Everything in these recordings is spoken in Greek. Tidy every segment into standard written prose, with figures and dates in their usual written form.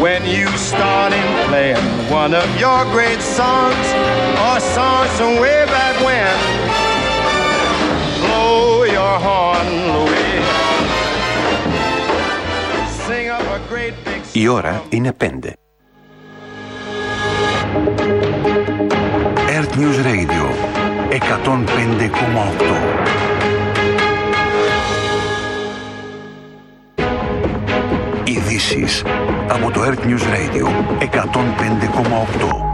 when you started playing one of your great songs, or songs from way back when. Blow your horn, Louis. Sing up a great big song. Η ώρα είναι 5. Earth News Radio 105,8. Ειδήσεις από το Earth News Radio 105,8.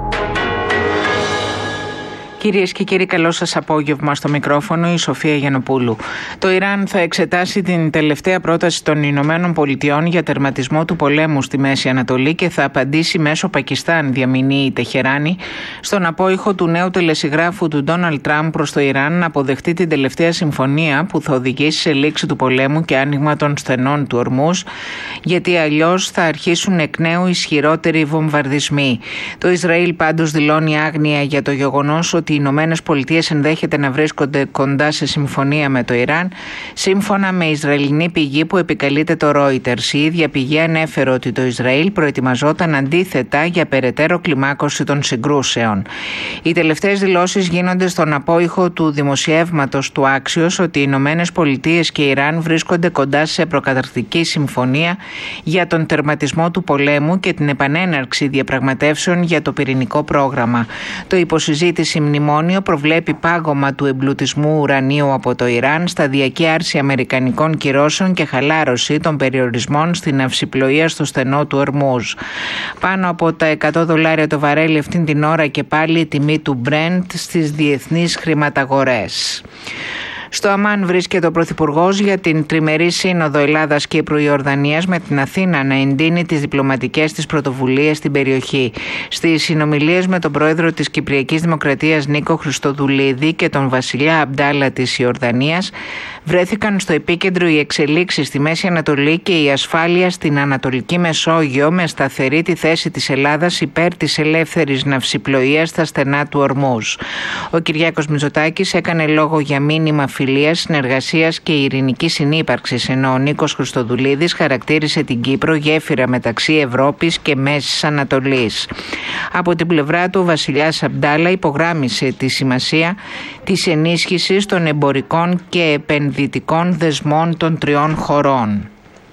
Κυρίες και κύριοι, καλό σας απόγευμα. Στο μικρόφωνο η Σοφία Γιαννοπούλου. Το Ιράν θα εξετάσει την τελευταία πρόταση των Ηνωμένων Πολιτειών για τερματισμό του πολέμου στη Μέση Ανατολή και θα απαντήσει μέσω Πακιστάν, διαμηνύει η Τεχεράνη, στον απόϊχο του νέου τελεσυγράφου του Ντόναλντ Τραμπ προς το Ιράν να αποδεχτεί την τελευταία συμφωνία που θα οδηγήσει σε λήξη του πολέμου και άνοιγμα των στενών του Ορμούζ, γιατί αλλιώς θα αρχίσουν εκ νέου ισχυρότεροι βομβαρδισμοί. Το Ισραήλ πάντως δηλώνει άγνοια για το γεγονός ότι οι Ηνωμένες Πολιτείες ενδέχεται να βρίσκονται κοντά σε συμφωνία με το Ιράν, σύμφωνα με Ισραηλινή πηγή που επικαλείται το Reuters. Η ίδια πηγή ανέφερε ότι το Ισραήλ προετοιμαζόταν αντίθετα για περαιτέρω κλιμάκωση των συγκρούσεων. Οι τελευταίες δηλώσεις γίνονται στον απόϊχο του δημοσιεύματος του Axios ότι οι Ηνωμένες Πολιτείες και η Ιράν βρίσκονται κοντά σε προκαταρκτική συμφωνία για τον τερματισμό του πολέμου και την επανέναρξη διαπραγματεύσεων για το πυρηνικό πρόγραμμα. Το υποσυζήτηση μνημόνιο προβλέπει πάγωμα του εμπλουτισμού ουρανίου από το Ιράν, σταδιακή άρση αμερικανικών κυρώσεων και χαλάρωση των περιορισμών στην ναυσιπλοεία στο στενό του Ορμούζ. Πάνω από τα $100 το βαρέλι αυτήν την ώρα και πάλι η τιμή του Brent στις διεθνείς χρηματαγορές. Στο Αμάν βρίσκεται ο Πρωθυπουργός για την τριμερή σύνοδο Ελλάδας-Κύπρου-Ιορδανίας με την Αθήνα να εντείνει τις διπλωματικές της πρωτοβουλίες στην περιοχή. Στις συνομιλίες με τον πρόεδρο της Κυπριακής Δημοκρατίας Νίκο Χριστοδουλίδη και τον βασιλιά Αμπντάλα της Ιορδανίας βρέθηκαν στο επίκεντρο οι εξελίξεις στη Μέση Ανατολή και η ασφάλεια στην Ανατολική Μεσόγειο, με σταθερή τη θέση της Ελλάδας υπέρ της ελεύθερης ναυσιπλοείας στα στενά του Ορμούζ. Ο Κυριάκος Μητσοτάκης έκανε λόγο για μήνυμα φιλίας, συνεργασίας και ειρηνικής συνύπαρξης, ενώ ο Νίκος Χριστοδουλίδης χαρακτήρισε την Κύπρο γέφυρα μεταξύ Ευρώπης και Μέσης Ανατολής. Από την πλευρά του, ο βασιλιάς Αμπντάλα υπογράμμισε τη σημασία της ενίσχυσης των εμπορικών και επενδυτικών δεσμών των τριών χωρών.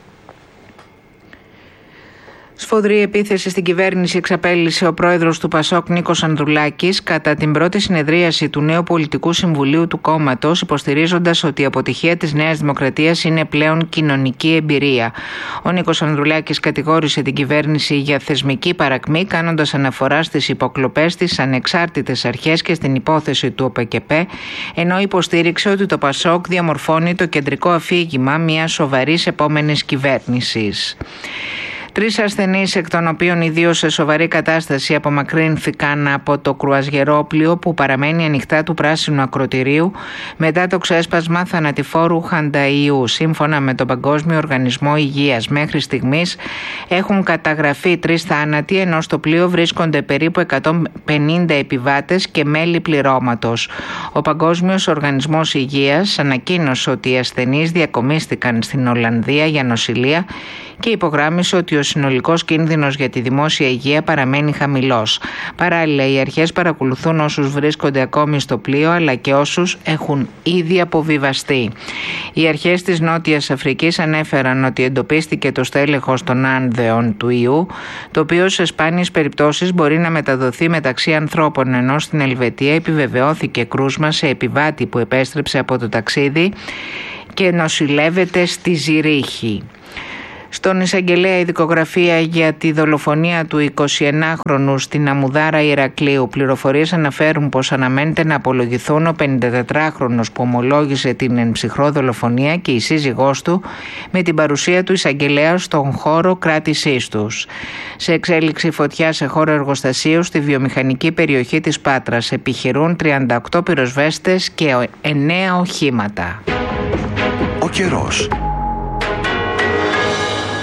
Σφοδρή επίθεση στην κυβέρνηση εξαπέλυσε ο πρόεδρος του Πασόκ Νίκος Ανδρουλάκης κατά την πρώτη συνεδρίαση του νέου πολιτικού συμβουλίου του κόμματος, υποστηρίζοντας ότι η αποτυχία της Νέας Δημοκρατίας είναι πλέον κοινωνική εμπειρία. Ο Νίκος Ανδρουλάκης κατηγόρησε την κυβέρνηση για θεσμική παρακμή, κάνοντας αναφορά στις υποκλοπές στις ανεξάρτητες αρχές και στην υπόθεση του ΟΠΕΚΕΠΕ, ενώ υποστήριξε ότι το Πασόκ διαμορφώνει το κεντρικό αφήγημα μιας σοβαρής επόμενης κυβέρνησης. 3 ασθενείς, εκ των οποίων οι 2 σε σοβαρή κατάσταση, απομακρύνθηκαν από το κρουαζιερόπλοιο που παραμένει ανοιχτά του πράσινου ακρωτηρίου μετά το ξέσπασμα θανατηφόρου χανταϊού. Σύμφωνα με τον Παγκόσμιο Οργανισμό Υγείας, μέχρι στιγμής έχουν καταγραφεί 3 θάνατοι, ενώ στο πλοίο βρίσκονται περίπου 150 επιβάτες και μέλη πληρώματος. Ο Παγκόσμιος Οργανισμός Υγείας ανακοίνωσε ότι οι ασθενείς διακομίστηκαν στην Ολλανδία για νοσηλεία και υπογράμμισε ότι ο συνολικός κίνδυνος για τη δημόσια υγεία παραμένει χαμηλός. Παράλληλα, οι αρχές παρακολουθούν όσους βρίσκονται ακόμη στο πλοίο, αλλά και όσους έχουν ήδη αποβιβαστεί. Οι αρχές της Νότιας Αφρικής ανέφεραν ότι εντοπίστηκε το στέλεχος των άνδεων του ιού, το οποίο σε σπάνιες περιπτώσεις μπορεί να μεταδοθεί μεταξύ ανθρώπων, ενώ στην Ελβετία επιβεβαιώθηκε κρούσμα σε επιβάτη που επέστρεψε από το ταξίδι και νοσηλεύεται στη Ζηρίχη. Στον εισαγγελέα η δικογραφία για τη δολοφονία του 21χρονου στην Αμμουδάρα Ηρακλείου. Πληροφορίες αναφέρουν πως αναμένεται να απολογηθούν ο 54χρονος που ομολόγησε την εμψυχρό δολοφονία και η σύζυγός του, με την παρουσία του εισαγγελέα στον χώρο κράτησής τους. Σε εξέλιξη φωτιά σε χώρο εργοστασίου στη βιομηχανική περιοχή της Πάτρας επιχειρούν 38 πυροσβέστες και 9 οχήματα. Ο καιρός.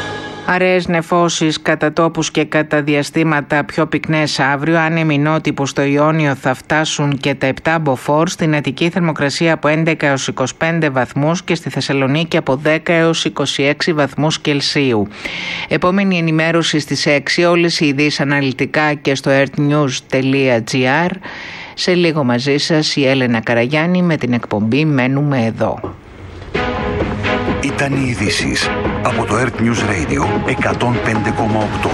Αραιές νεφώσεις κατά τόπους και κατά διαστήματα πιο πυκνές αύριο. Άνεμοι νότιοι στο Ιόνιο θα φτάσουν και τα 7 μποφόρ. Στην Αττική θερμοκρασία από 11 έως 25 βαθμούς και στη Θεσσαλονίκη από 10 έως 26 βαθμούς Κελσίου. Επόμενη ενημέρωση στις 6. Όλες οι ειδήσεις αναλυτικά και στο earthnews.gr. Σε λίγο μαζί σας η Έλενα Καραγιάννη με την εκπομπή «Μένουμε εδώ». Ήταν οι ειδήσεις από το Earth News Radio 105,8.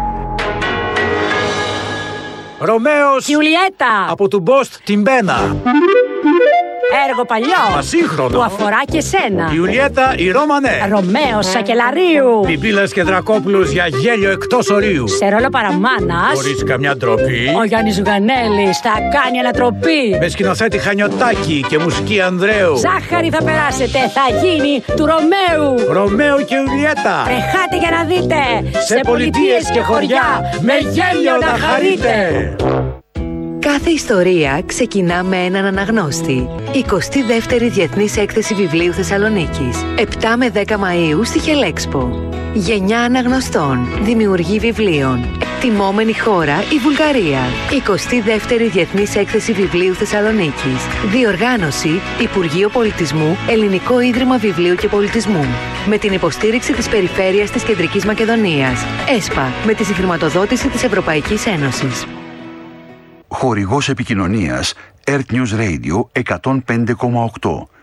Ρωμαίος Γιουλιέτα από του Μπόστ την Μπένα. Έργο παλιό Ασύγχρονο που αφορά και σένα. Ιουλιέτα η Ρώμανε. Ρωμαίος Σακελαρίου. Πιπίλας και Δρακόπουλος για γέλιο εκτός ορίου. Σε ρόλο παραμάνας Χωρίς καμιά ντροπή. ο Γιάννης Ζουγανέλης θα κάνει ανατροπή. Με σκηνοθέτη Χανιωτάκη και μουσική Ανδρέου. Ζάχαρη θα περάσετε, θα γίνει του Ρωμαίου. Ρωμαίο και Ιουλιέτα. Τρεχάτε για να δείτε. Σε πολιτείες και χωριά με γέλιο να χαρείτε. Κάθε ιστορία ξεκινά με έναν αναγνώστη. 22η Διεθνής Έκθεση Βιβλίου Θεσσαλονίκης. 7 με 10 Μαΐου στη Χελέξπο. Γενιά αναγνωστών. Δημιουργοί βιβλίων. Τιμόμενη χώρα η Βουλγαρία. 22η Διεθνής Έκθεση Βιβλίου Θεσσαλονίκης. Διοργάνωση Υπουργείο Πολιτισμού, Ελληνικό Ίδρυμα Βιβλίου και Πολιτισμού. Με την υποστήριξη της Περιφέρειας της Κεντρικής Μακεδονίας. ΕΣΠΑ. Με τη συγχρηματοδότηση της Ευρωπαϊκής Ένωσης. Χορηγός επικοινωνίας Earth News Radio 105,8.